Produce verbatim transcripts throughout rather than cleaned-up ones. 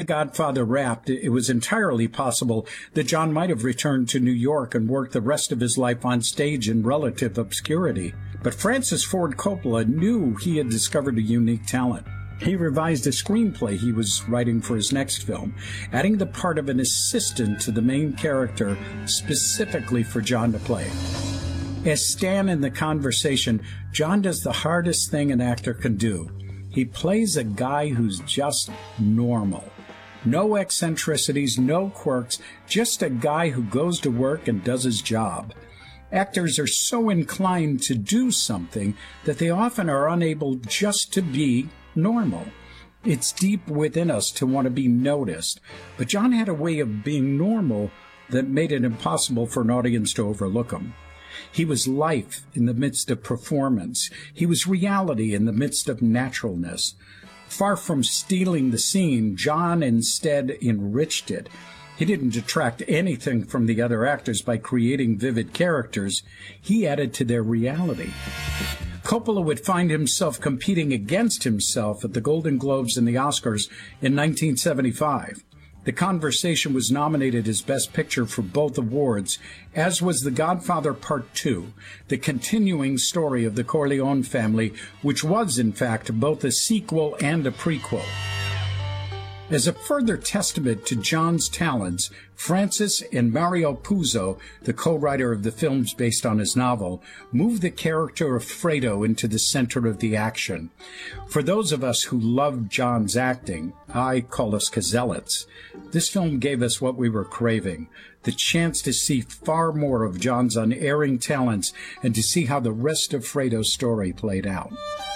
Godfather wrapped, it was entirely possible that John might have returned to New York and worked the rest of his life on stage in relative obscurity. But Francis Ford Coppola knew he had discovered a unique talent. He revised a screenplay he was writing for his next film, adding the part of an assistant to the main character specifically for John to play. As Stan in The Conversation, John does the hardest thing an actor can do. He plays a guy who's just normal. No eccentricities, no quirks, just a guy who goes to work and does his job. Actors are so inclined to do something that they often are unable just to be normal. It's deep within us to want to be noticed, but John had a way of being normal that made it impossible for an audience to overlook him. He was life in the midst of performance. He was reality in the midst of naturalness. Far from stealing the scene, John instead enriched it. He didn't detract anything from the other actors by creating vivid characters. He added to their reality. Coppola would find himself competing against himself at the Golden Globes and the Oscars in nineteen seventy-five. The Conversation was nominated as Best Picture for both awards, as was The Godfather Part two, the continuing story of the Corleone family, which was, in fact, both a sequel and a prequel. As a further testament to John's talents, Francis and Mario Puzo, the co-writer of the films based on his novel, moved the character of Fredo into the center of the action. For those of us who loved John's acting, I call us Cazelots, this film gave us what we were craving, the chance to see far more of John's unerring talents and to see how the rest of Fredo's story played out.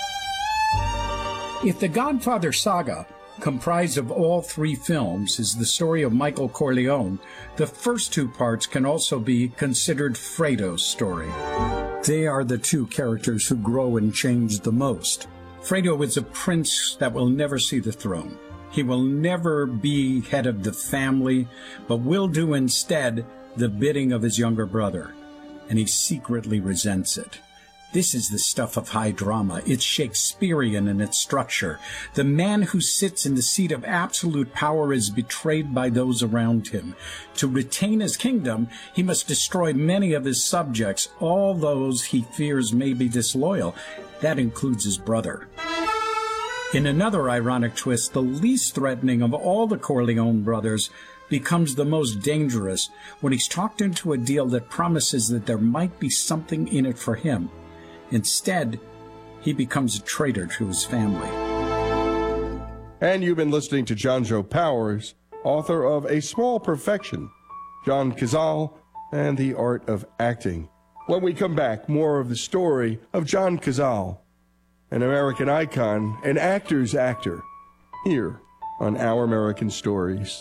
If the Godfather saga, comprised of all three films, is the story of Michael Corleone, the first two parts can also be considered Fredo's story. They are the two characters who grow and change the most. Fredo is a prince that will never see the throne. He will never be head of the family, but will do instead the bidding of his younger brother, and he secretly resents it. This is the stuff of high drama. It's Shakespearean in its structure. The man who sits in the seat of absolute power is betrayed by those around him. To retain his kingdom, he must destroy many of his subjects, all those he fears may be disloyal. That includes his brother. In another ironic twist, the least threatening of all the Corleone brothers becomes the most dangerous when he's talked into a deal that promises that there might be something in it for him. Instead, he becomes a traitor to his family. And you've been listening to John Joe Powers, author of A Small Perfection, John Cazale, and the Art of Acting. When we come back, more of the story of John Cazale, an American icon, an actor's actor, here on Our American Stories.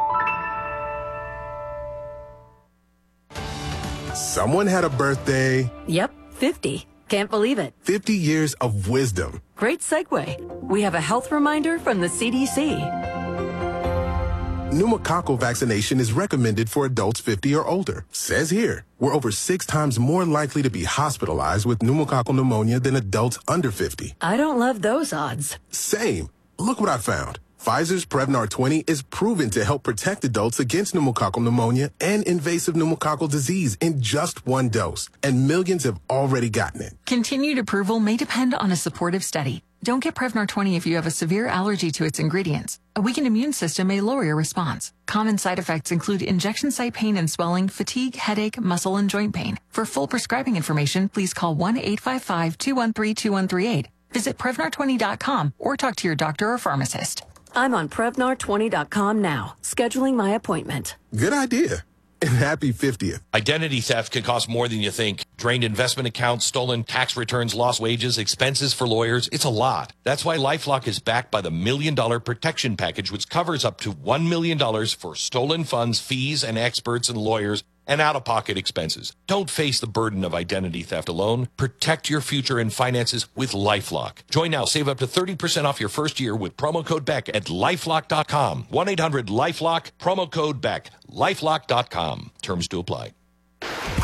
Someone had a birthday. Yep, fifty. Can't believe it. fifty years of wisdom. Great segue. We have a health reminder from the C D C. Pneumococcal vaccination is recommended for adults fifty or older. Says here, we're over six times more likely to be hospitalized with pneumococcal pneumonia than adults under fifty. I don't love those odds. Same. Look what I found. Pfizer's Prevnar twenty is proven to help protect adults against pneumococcal pneumonia and invasive pneumococcal disease in just one dose, and millions have already gotten it. Continued approval may depend on a supportive study. Don't get Prevnar twenty if you have a severe allergy to its ingredients. A weakened immune system may lower your response. Common side effects include injection site pain and swelling, fatigue, headache, muscle, and joint pain. For full prescribing information, please call one eight five five, two one three, two one three eight. Visit Prevnar twenty dot com or talk to your doctor or pharmacist. I'm on Prevnar twenty dot com now, scheduling my appointment. Good idea. And happy fiftieth. Identity theft can cost more than you think. Drained investment accounts, stolen tax returns, lost wages, expenses for lawyers. It's a lot. That's why LifeLock is backed by the Million Dollar Protection Package, which covers up to one million dollars for stolen funds, fees, and experts and lawyers, and out-of-pocket expenses. Don't face the burden of identity theft alone. Protect your future and finances with LifeLock. Join now. Save up to thirty percent off your first year with promo code Beck at lifelock dot com. one eight hundred lifelock, promo code Beck. lifelock dot com. Terms to apply.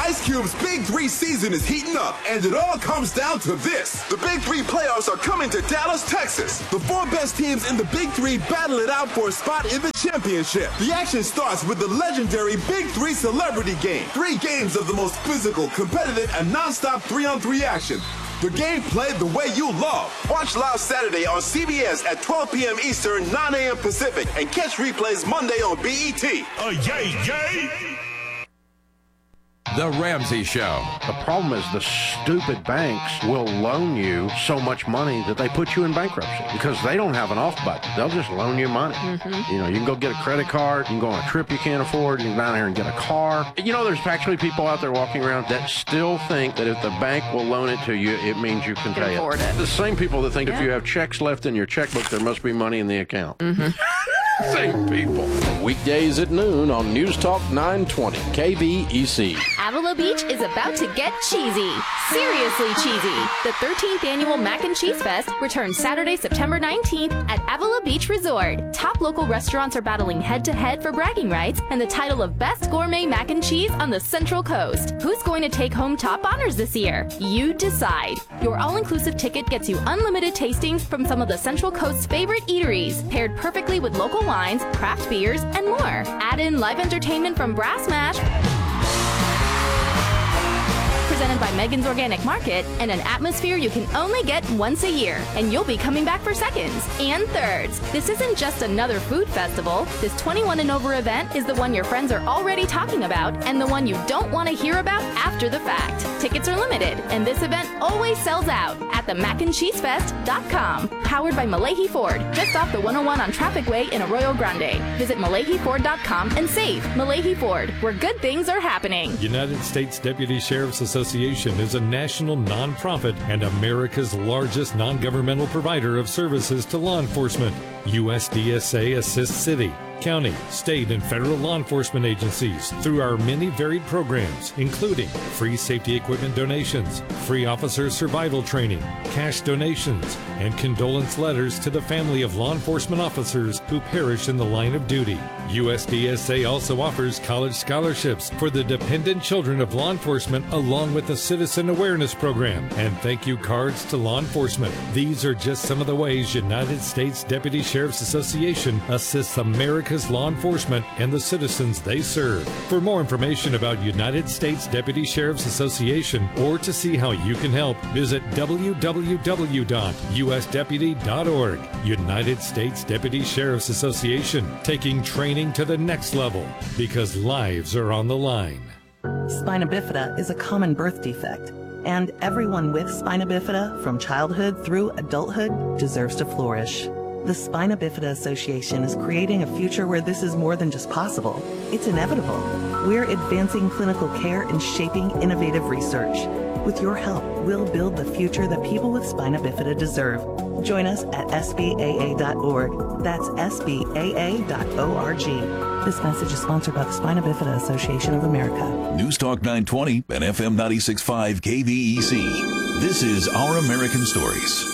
Ice Cube's Big Three season is heating up, and it all comes down to this. The Big Three playoffs are coming to Dallas, Texas. The four best teams in the Big Three battle it out for a spot in the championship. The action starts with the legendary Big Three Celebrity Game. Three games of the most physical, competitive, and non-stop three-on-three action. The game played the way you love. Watch live Saturday on C B S at twelve p.m. Eastern, nine a.m. Pacific, and catch replays Monday on B E T. Oh, yay, yay! The Ramsey Show. The problem is the stupid banks will loan you so much money that they put you in bankruptcy because they don't have an off button. They'll just loan you money. Mm-hmm. You know, you can go get a credit card, you can go on a trip you can't afford, you can go down here and get a car. You know, there's actually people out there walking around that still think that if the bank will loan it to you, it means you can, can pay it. it. The same people that think yeah. if you have checks left in your checkbook, there must be money in the account. Mm-hmm. Same people. Weekdays at noon on News Talk nine twenty K V E C. Avila Beach is about to get cheesy. Seriously cheesy. The thirteenth annual Mac and Cheese Fest returns Saturday, September nineteenth at Avila Beach Resort. Top local restaurants are battling head-to-head for bragging rights and the title of Best Gourmet Mac and Cheese on the Central Coast. Who's going to take home top honors this year? You decide. Your all-inclusive ticket gets you unlimited tastings from some of the Central Coast's favorite eateries, paired perfectly with local wines, craft beers, and more. Add in live entertainment from Brass Mash, presented by Megan's Organic Market, and an atmosphere you can only get once a year, and you'll be coming back for seconds and thirds. This isn't just another food festival. This twenty-one and over event is the one your friends are already talking about and the one you don't want to hear about after the fact. Tickets are limited, and this event always sells out at the mac and cheese fest dot com. Powered by Malahi Ford, just off the one oh one on Traffic Way in Arroyo Grande. Visit malahi ford dot com and save. Malahi Ford, where good things are happening. United States Deputy Sheriff's Association is a national nonprofit and America's largest non-governmental provider of services to law enforcement. U S D S A assists city, county, state, and federal law enforcement agencies through our many varied programs, including free safety equipment donations, free officer survival training, cash donations, and condolence letters to the family of law enforcement officers who perish in the line of duty. U S D S A also offers college scholarships for the dependent children of law enforcement, along with a citizen awareness program and thank you cards to law enforcement. These are just some of the ways United States Deputy Sheriff's Association assists America's law enforcement and the citizens they serve. For more information about United States Deputy Sheriff's Association or to see how you can help, visit w w w dot u s deputy dot org. United States Deputy Sheriff's Association, taking training to the next level because lives are on the line. Spina bifida is a common birth defect, and everyone with spina bifida from childhood through adulthood deserves to flourish. The Spina Bifida Association is creating a future where this is more than just possible. It's inevitable. We're advancing clinical care and shaping innovative research. With your help, we'll build the future that people with spina bifida deserve. Join us at S B A A dot org. That's S B A A dot org. This message is sponsored by the Spina Bifida Association of America. News Talk nine twenty and F M ninety-six point five K V E C. This is Our American Stories.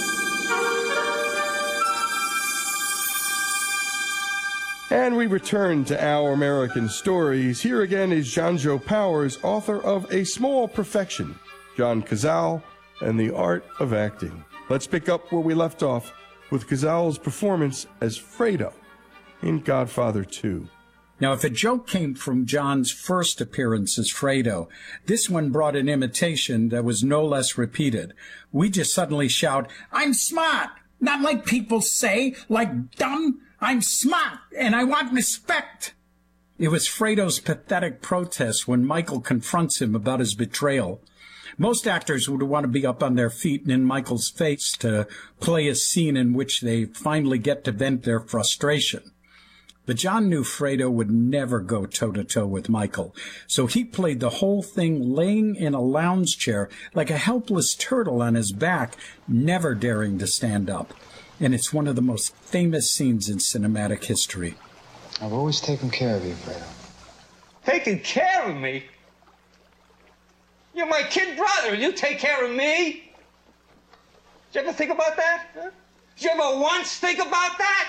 And we return to Our American Stories. Here again is John Joe Powers, author of A Small Perfection, John Cazale and the Art of Acting. Let's pick up where we left off with Cazale's performance as Fredo in Godfather two. Now, if a joke came from John's first appearance as Fredo, this one brought an imitation that was no less repeated. We just suddenly shout, "I'm smart!" Not like people say, like dumb. I'm smart, and I want respect. It was Fredo's pathetic protest when Michael confronts him about his betrayal. Most actors would want to be up on their feet and in Michael's face to play a scene in which they finally get to vent their frustration. But John knew Fredo would never go toe-to-toe with Michael, so he played the whole thing laying in a lounge chair like a helpless turtle on his back, never daring to stand up. And it's one of the most famous scenes in cinematic history. I've always taken care of you, Fredo. Taking care of me? You're my kid brother, and you take care of me? Did you ever think about that? Huh? Did you ever once think about that?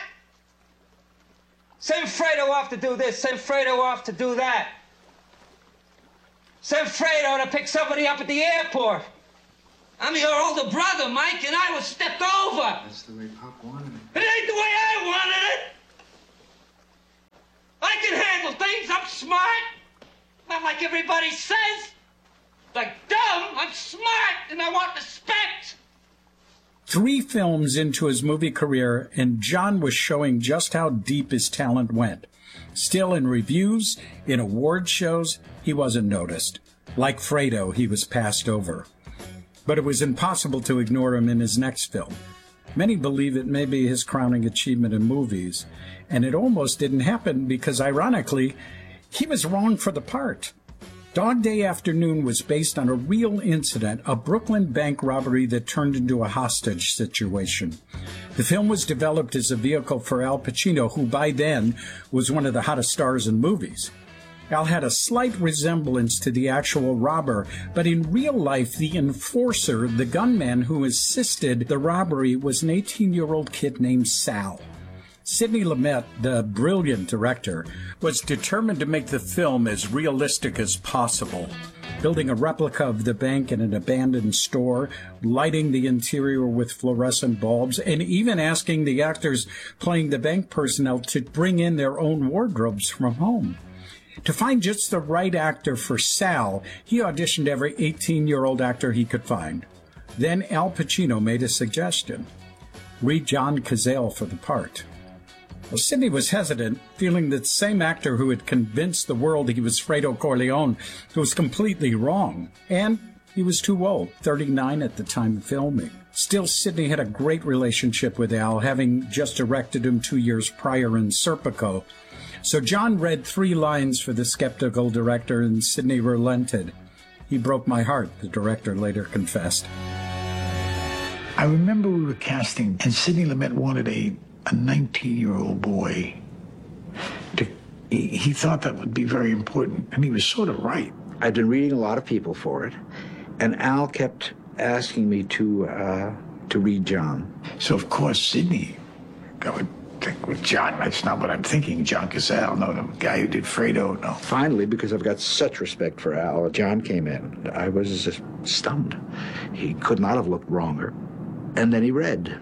Send Fredo off to do this, send Fredo off to do that. Send Fredo to pick somebody up at the airport. I'm your older brother, Mike, and I was stepped over. That's the way Pop wanted it. It ain't the way I wanted it. I can handle things. I'm smart. Not like everybody says. Like dumb, I'm smart, and I want respect. Three films into his movie career, and John was showing just how deep his talent went. Still, in reviews, in award shows, he wasn't noticed. Like Fredo, he was passed over. But it was impossible to ignore him in his next film. Many believe it may be his crowning achievement in movies, and it almost didn't happen because, ironically, he was wrong for the part. Dog Day Afternoon was based on a real incident, a Brooklyn bank robbery that turned into a hostage situation. The film was developed as a vehicle for Al Pacino, who by then was one of the hottest stars in movies. Al had a slight resemblance to the actual robber, but in real life, the enforcer, the gunman who assisted the robbery, was an eighteen-year-old kid named Sal. Sidney Lumet, the brilliant director, was determined to make the film as realistic as possible, building a replica of the bank in an abandoned store, lighting the interior with fluorescent bulbs, and even asking the actors playing the bank personnel to bring in their own wardrobes from home. To find just the right actor for Sal, he auditioned every eighteen-year-old actor he could find. Then Al Pacino made a suggestion. Read John Cazale for the part. Well, Sidney was hesitant, feeling that the same actor who had convinced the world he was Fredo Corleone was completely wrong. And he was too old, thirty-nine at the time of filming. Still, Sidney had a great relationship with Al, having just directed him two years prior in Serpico. So John read three lines for the skeptical director, and Sidney relented. He broke my heart, the director later confessed. I remember we were casting, and Sidney Lumet wanted a a nineteen-year-old boy. To, he, he thought that would be very important, and he was sort of right. I'd been reading a lot of people for it, and Al kept asking me to uh, to read John. So, of course, Sidney, I would think with John, that's not what I'm thinking. John Cazale, no, the guy who did Fredo, no. Finally, because I've got such respect for Al, John came in. I was just stunned. He could not have looked wronger. And then he read.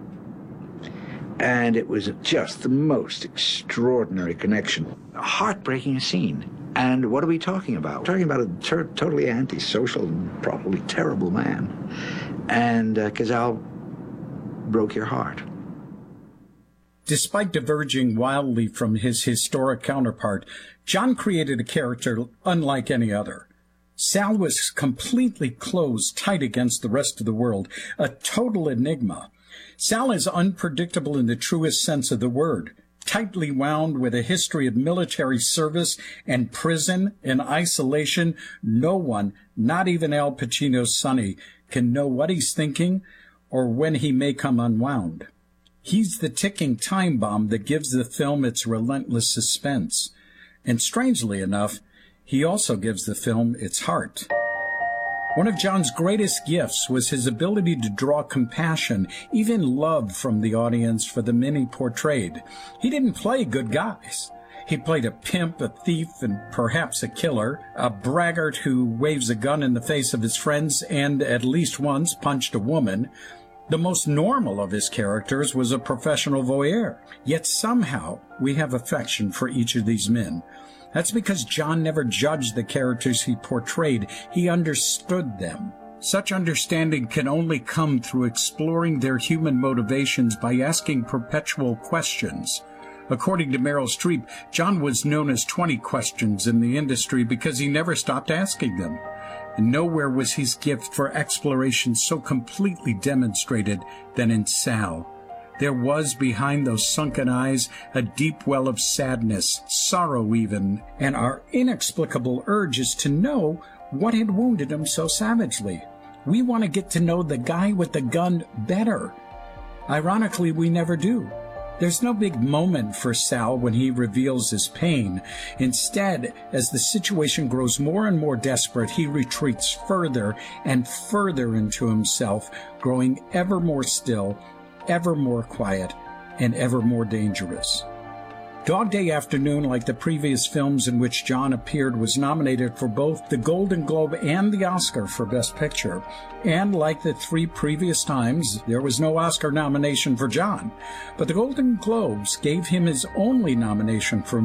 And it was just the most extraordinary connection. A heartbreaking scene. And what are we talking about? We're talking about a ter- totally antisocial, probably terrible man. And uh, Cazale broke your heart. Despite diverging wildly from his historic counterpart, John created a character unlike any other. Sal was completely closed tight against the rest of the world, a total enigma. Sal is unpredictable in the truest sense of the word, tightly wound with a history of military service and prison and isolation. No one, not even Al Pacino's Sonny, can know what he's thinking or when he may come unwound. He's the ticking time bomb that gives the film its relentless suspense. And strangely enough, he also gives the film its heart. One of John's greatest gifts was his ability to draw compassion, even love from the audience for the men he portrayed. He didn't play good guys. He played a pimp, a thief, and perhaps a killer, a braggart who waves a gun in the face of his friends and at least once punched a woman. The most normal of his characters was a professional voyeur. Yet somehow we have affection for each of these men. That's because John never judged the characters he portrayed. He understood them. Such understanding can only come through exploring their human motivations by asking perpetual questions. According to Meryl Streep, John was known as twenty questions in the industry because he never stopped asking them. And nowhere was his gift for exploration so completely demonstrated than in Sal. There was, behind those sunken eyes, a deep well of sadness, sorrow even, and our inexplicable urge is to know what had wounded him so savagely. We want to get to know the guy with the gun better. Ironically, we never do. There's no big moment for Sal when he reveals his pain. Instead, as the situation grows more and more desperate, he retreats further and further into himself, growing ever more still, ever more quiet, and ever more dangerous. Dog Day Afternoon, like the previous films in which John appeared, was nominated for both the Golden Globe and the Oscar for Best Picture. And like the three previous times, there was no Oscar nomination for John. But the Golden Globes gave him his only nomination for